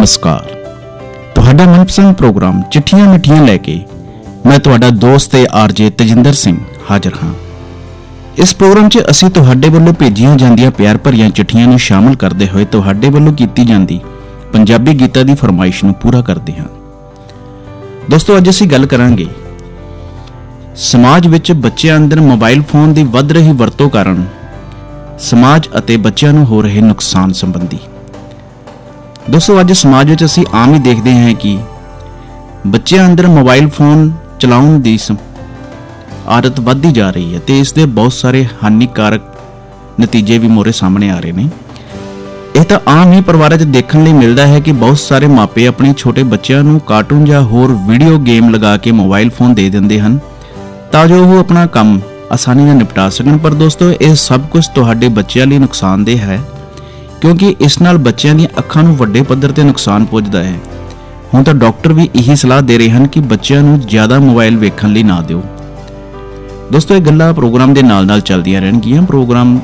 नमस्कार, तुहाडा मनपसंद प्रोग्राम चिट्ठियां मिठियां लैके मैं तुहाडा दोस्त ते आरजे तजिंदर सिंह हाजिर हाँ। इस प्रोग्राम 'च असीं तुहाडे वल्लों भेजियां जांदियां प्यार भरियां चिट्ठियां नूं शामिल करदे होए तुहाडे वल्लों कीती जांदी पंजाबी गीतां दी फरमाइश नूं पूरा करदे हां। दोस्तों, अज असीं गल करांगे समाज विच बच्चिआं अंदर मोबाइल फोन दी वध रही वरतों कारण समाज अते बच्चिआं नूं हो रहे नुकसान संबंधी। दोस्तों, अज समाज विच असीं आम ही देखते हैं कि बच्चिआं अंदर मोबाइल फोन चलाउण दी आदत वधदी जा रही है ते इस दे बहुत सारे हानिकारक नतीजे भी मोरे सामने आ रहे हैं। यह तो आम ही परिवारां 'च देखण लई मिलदा है कि बहुत सारे मापे अपने छोटे बच्चिआं नूं कार्टून जां होर वीडियो गेम लगा के मोबाइल फोन दे दिंदे हन तां जो वो अपना काम आसानी नाल निपटा सकण। पर दोस्तों, यह सब कुछ तुहाडे बच्चिआं लई नुकसानदेह है, क्योंकि इस नाल बच्चिआं दी अखां नूं वड्डे पੱਧਰ ते नुकसान पुजदा है। हुण तां डॉक्टर भी यही सलाह दे रहे हैं कि बच्चिआं नूं ज़्यादा मोबाइल वेखण लई ना दिओ। दोस्तों, ये गल्लां प्रोग्राम दे नाल-नाल चलदियां रहणगीਆਂ। प्रोग्राम